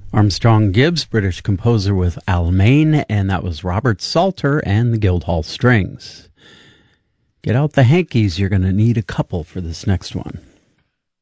Armstrong Gibbs, British composer with Almain, and that was Robert Salter and the Guildhall Strings. Get out the hankies, you're going to need a couple for this next one.